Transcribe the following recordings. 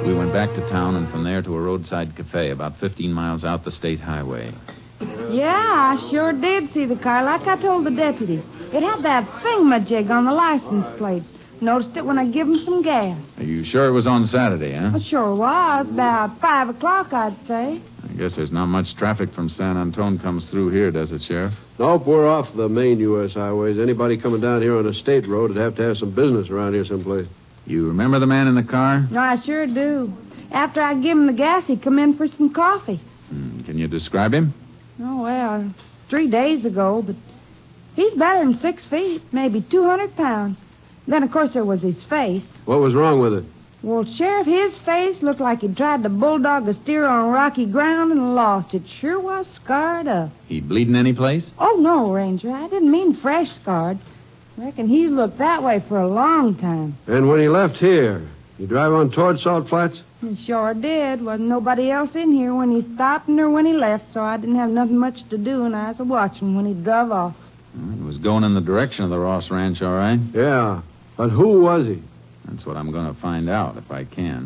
We went back to town and from there to a roadside cafe about 15 miles out the state highway. Yeah, I sure did see the car, like I told the deputy. It had that thingamajig on the license plate. Noticed it when I give him some gas. Are you sure it was on Saturday, huh? It sure was. About 5 o'clock, I'd say. I guess there's not much traffic from San Antone comes through here, does it, Sheriff? Nope, we're off the main U.S. highways. Anybody coming down here on a state road would have to have some business around here someplace. You remember the man in the car? No, I sure do. After I give him the gas, he'd come in for some coffee. Can you describe him? Oh, well, 3 days ago, but he's better than 6 feet, maybe 200 pounds. Then, of course, there was his face. What was wrong with it? Well, Sheriff, his face looked like he tried to bulldog a steer on rocky ground and lost. It sure was scarred up. He bleeding any place? Oh, no, Ranger. I didn't mean fresh scarred. I reckon he's looked that way for a long time. And when he left here, you drive on toward Salt Flats? He sure did. Wasn't nobody else in here when he stopped or when he left, so I didn't have nothing much to do, and I was watching when he drove off. He was going in the direction of the Ross Ranch, all right? Yeah. But who was he? That's what I'm going to find out, if I can.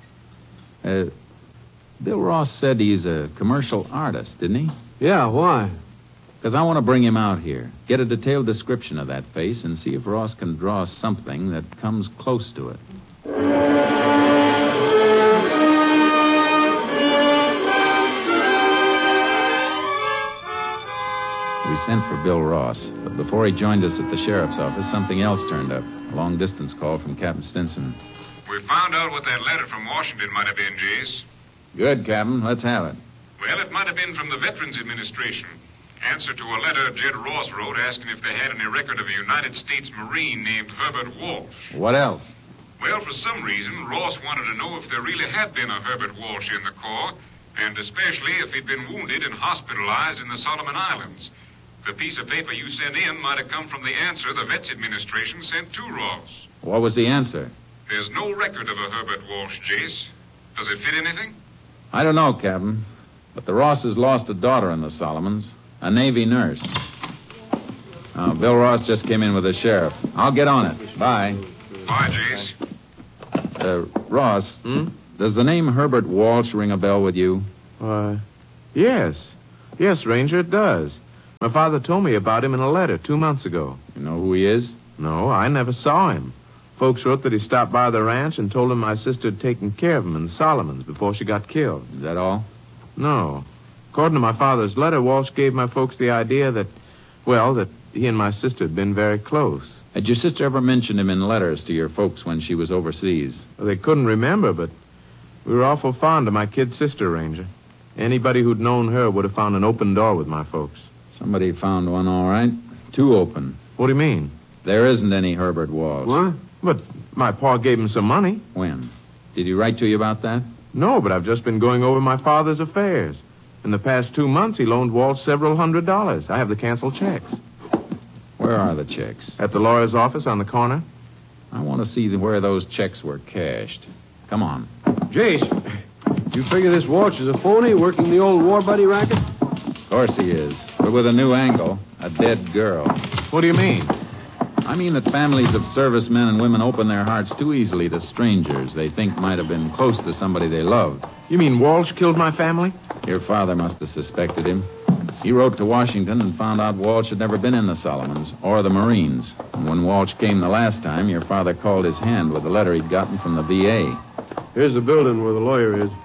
Bill Ross said he's a commercial artist, didn't he? Yeah, why? Because I want to bring him out here, get a detailed description of that face, and see if Ross can draw something that comes close to it. We sent for Bill Ross, but before he joined us at the sheriff's office, something else turned up. A long-distance call from Captain Stinson. We found out what that letter from Washington might have been, Jace. Good, Captain. Let's have it. Well, it might have been from the Veterans Administration. Answer to a letter Jed Ross wrote asking if they had any record of a United States Marine named Herbert Walsh. What else? Well, for some reason, Ross wanted to know if there really had been a Herbert Walsh in the Corps, and especially if he'd been wounded and hospitalized in the Solomon Islands. The piece of paper you sent in might have come from the answer the Vets Administration sent to Ross. What was the answer? There's no record of a Herbert Walsh, Jace. Does it fit anything? I don't know, Captain. But the Rosses lost a daughter in the Solomons, a Navy nurse. Bill Ross just came in with the sheriff. I'll get on it. Bye. Bye, Jace. Ross, does the name Herbert Walsh ring a bell with you? Yes. Yes, Ranger, it does. My father told me about him in a letter 2 months ago. You know who he is? No, I never saw him. Folks wrote that he stopped by the ranch and told him my sister had taken care of him in the Solomons before she got killed. Is that all? No. According to my father's letter, Walsh gave my folks the idea that he and my sister had been very close. Had your sister ever mentioned him in letters to your folks when she was overseas? Well, they couldn't remember, but we were awful fond of my kid sister, Ranger. Anybody who'd known her would have found an open door with my folks. Somebody found one, all right. 2 open. What do you mean? There isn't any Herbert Walsh. What? But my pa gave him some money. When? Did he write to you about that? No, but I've just been going over my father's affairs. In the past 2 months, he loaned Walsh several $100s. I have the canceled checks. Where are the checks? At the lawyer's office on the corner. I want to see where those checks were cashed. Come on. Jace, you figure this Walsh is a phony working the old war buddy racket? Of course he is. But with a new angle. A dead girl. What do you mean? I mean that families of servicemen and women open their hearts too easily to strangers they think might have been close to somebody they loved. You mean Walsh killed my family? Your father must have suspected him. He wrote to Washington and found out Walsh had never been in the Solomons or the Marines. And when Walsh came the last time, your father called his hand with a letter he'd gotten from the VA. Here's the building where the lawyer is.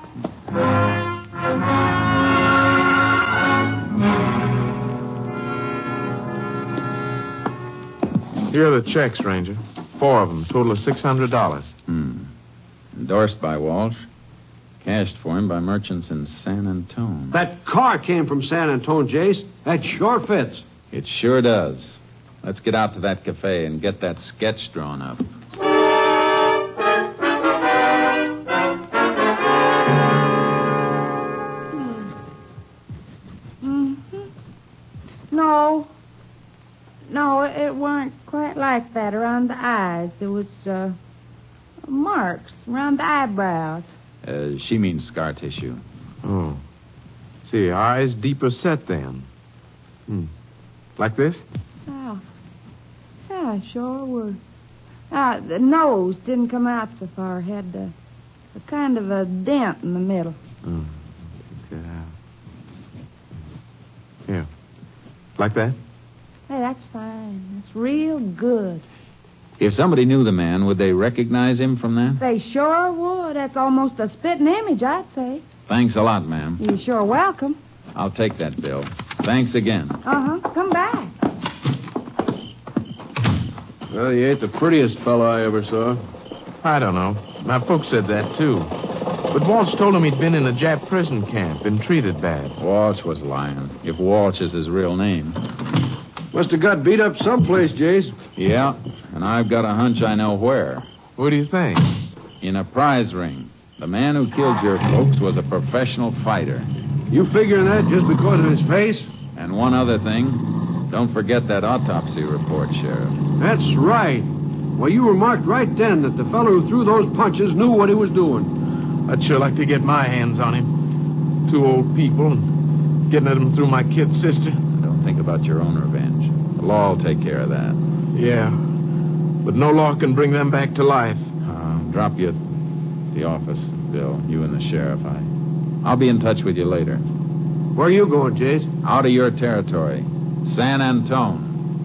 Here are the checks, Ranger. 4 of them, total of $600. Endorsed by Walsh. Cashed for him by merchants in San Antone. That car came from San Antone, Jace. That sure fits. It sure does. Let's get out to that cafe and get that sketch drawn up. No, it weren't quite like that around the eyes. There was marks around the eyebrows. She means scar tissue. Oh. See, eyes deeper set then. Like this? Oh. Yeah, sure were. The nose didn't come out so far. Had A kind of a dent in the middle. Oh. Here. Like that? Hey, that's fine. That's real good. If somebody knew the man, would they recognize him from that? They sure would. That's almost a spitting image, I'd say. Thanks a lot, ma'am. You're sure welcome. I'll take that, Bill. Thanks again. Uh-huh. Come back. Well, he ain't the prettiest fellow I ever saw. I don't know. My folks said that, too. But Walsh told him he'd been in a Jap prison camp, been treated bad. Walsh was lying, if Walsh is his real name. Must have got beat up someplace, Jace. Yeah, and I've got a hunch I know where. What do you think? In a prize ring. The man who killed your folks was a professional fighter. You figuring that just because of his face? And one other thing. Don't forget that autopsy report, Sheriff. That's right. Well, you remarked right then that the fellow who threw those punches knew what he was doing. I'd sure like to get my hands on him. Two old people and getting at him through my kid sister. Don't think about your own revenge. The law will take care of that. Yeah. But no law can bring them back to life. Drop you at the office, Bill. You and the sheriff. I'll be in touch with you later. Where are you going, Jace? Out of your territory. San Antone.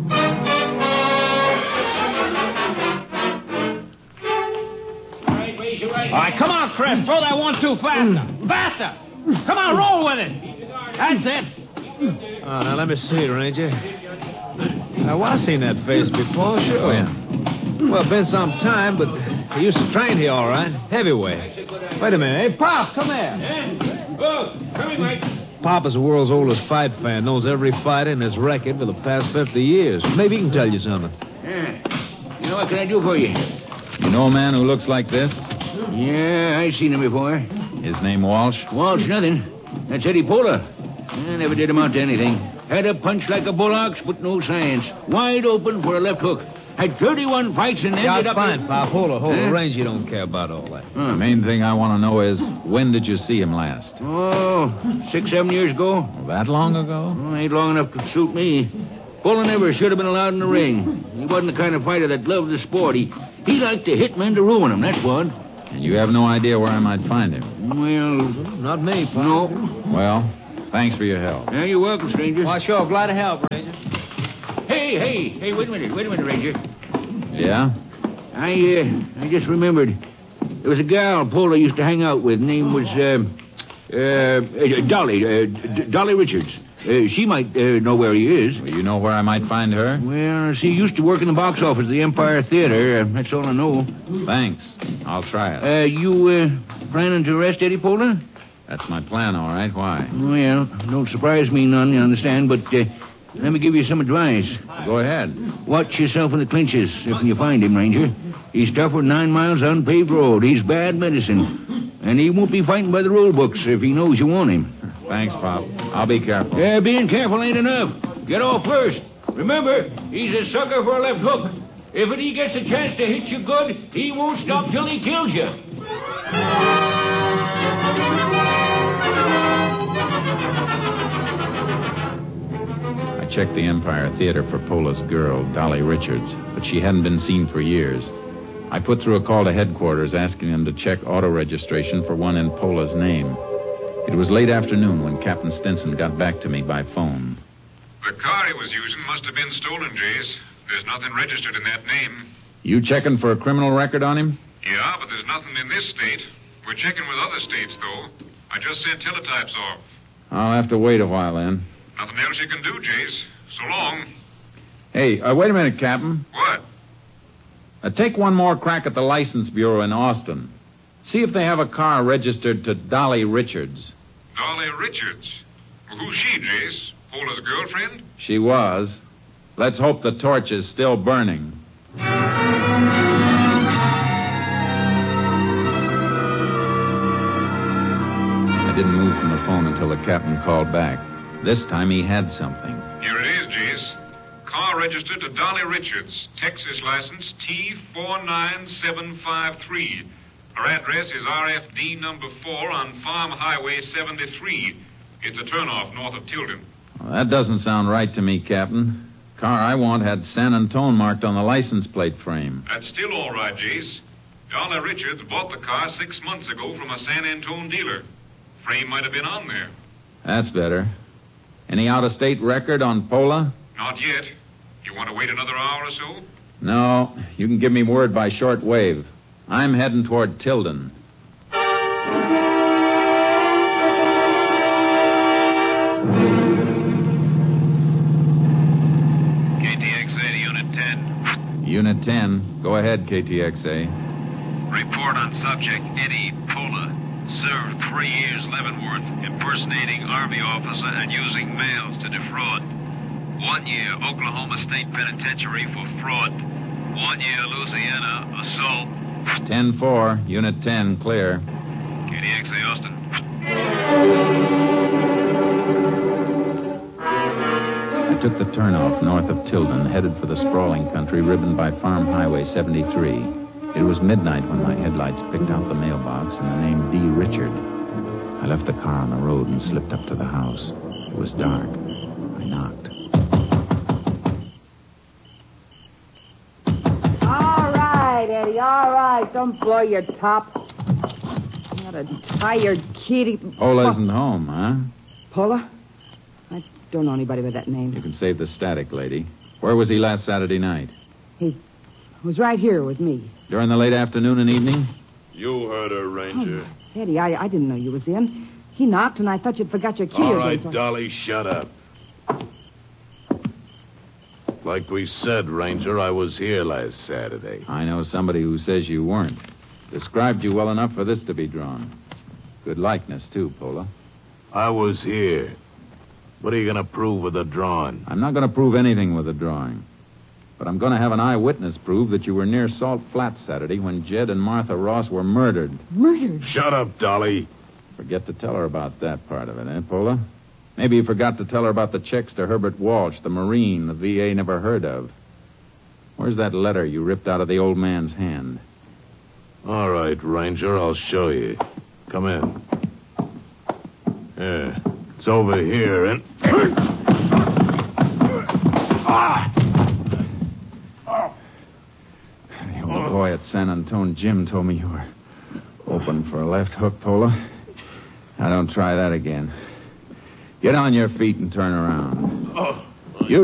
All right, come on, Chris. Throw that 1-2 faster. Faster. Come on, roll with it. That's it. Oh, now, let me see it, Ranger. Now, I've seen that face before, sure. Oh, yeah. Well, been some time, but he used to train here, all right. Heavyweight. Wait a minute. Hey, Pop, come here. Oh, come here, Mike. Pop is the world's oldest fight fan, knows every fighter in his record for the past 50 years. Maybe he can tell you something. Yeah. You know, what can I do for you? You know a man who looks like this? Yeah, I've seen him before. His name Walsh? Walsh, nothing. That's Eddie Pola. I never did amount to anything. Had a punch like a bull ox, but no science. Wide open for a left hook. Had 31 fights and ended Yeah, up... fine, Pop. Hold on. Ranger don't care about all that. The main thing I want to know is, when did you see him last? Oh, 6, 7 years ago. That long ago? Oh, ain't long enough to suit me. Pola never should have been allowed in the ring. He wasn't the kind of fighter that loved the sport. He liked to hit men to ruin them, that's what. And you have no idea where I might find him? Well... Not me, Pop. No. Well, thanks for your help. Yeah, you're welcome, stranger. Well, sure. Glad to help, Ranger. Hey, wait a minute, Ranger. Yeah? I just remembered. There was a gal Pola used to hang out with. Name was, Dolly Richards. She might know where he is. Well, you know where I might find her? Well, she used to work in the box office of the Empire Theater. That's all I know. Thanks. I'll try it. You planning to arrest Eddie Pola? That's my plan, all right. Why? Well, don't surprise me none, you understand, but let me give you some advice. Go ahead. Watch yourself in the clinches if you find him, Ranger. He's tougher than 9 miles on paved road. He's bad medicine. And he won't be fighting by the rule books if he knows you want him. Thanks, Pop. I'll be careful. Yeah, being careful ain't enough. Get off first. Remember, he's a sucker for a left hook. If he gets a chance to hit you good, he won't stop till he kills you. I checked the Empire Theater for Pola's girl, Dolly Richards, but she hadn't been seen for years. I put through a call to headquarters asking them to check auto registration for one in Pola's name. It was late afternoon when Captain Stinson got back to me by phone. The car he was using must have been stolen, Jace. There's nothing registered in that name. You checking for a criminal record on him? Yeah, but there's nothing in this state. We're checking with other states, though. I just sent teletypes off. I'll have to wait a while then. Nothing else you can do, Jace. So long. Hey, wait a minute, Captain. What? Take one more crack at the License Bureau in Austin. See if they have a car registered to Dolly Richards. Dolly Richards? Well, who's she, Jace? Pola's girlfriend? She was. Let's hope the torch is still burning. I didn't move from the phone until the captain called back. This time he had something. Here it is, Jace. Car registered to Dolly Richards. Texas license T49753. Her address is RFD number 4 on Farm Highway 73. It's a turnoff north of Tilden. Well, that doesn't sound right to me, Captain. Car I want had San Antone marked on the license plate frame. That's still all right, Jace. Dollar Richards bought the car 6 months ago from a San Antone dealer. Frame might have been on there. That's better. Any out-of-state record on Pola? Not yet. You want to wait another hour or so? No. You can give me word by short wave. I'm heading toward Tilden. KTXA to Unit 10. Unit 10. Go ahead, KTXA. Report on subject Eddie Pola. Served 3 years Leavenworth, impersonating Army officer and using mails to defraud. 1 year Oklahoma State Penitentiary for fraud. 1 year Louisiana assault. 10-4, Unit 10, clear. KDXA Austin. I took the turnoff north of Tilden, headed for the sprawling country ribboned by Farm Highway 73. It was midnight when my headlights picked out the mailbox and the name D. Richard. I left the car on the road and slipped up to the house. It was dark. I knocked. All right, Eddie, all right. Don't blow your top. What a tired kitty. Pola isn't home, huh? Pola? I don't know anybody by that You name. can save the static, lady. Where was he last Saturday night? He was right here with me. During the late afternoon and evening? You heard her, Ranger. Oh, Eddie, I didn't know you was in. He knocked, and I thought you'd forgot your key. All again, right, so- Dolly, shut up. Like we said, Ranger, I was here last Saturday. I know somebody who says you weren't. Described you well enough for this to be drawn. Good likeness, too, Pola. I was here. What are you going to prove with the drawing? I'm not going to prove anything with the drawing. But I'm going to have an eyewitness prove that you were near Salt Flats Saturday when Jed and Martha Ross were murdered. Murdered? Shut up, Dolly. Forget to tell her about that part of it, eh, Pola? Maybe you forgot to tell her about the checks to Herbert Walsh, the Marine the VA never heard of. Where's that letter you ripped out of the old man's hand? All right, Ranger, I'll show you. Come in. Yeah, it's over here, and... The old boy at San Antone, Jim, told me you were open for a left hook, Pola. Now, don't try that again. Get on your feet and turn around. Oh.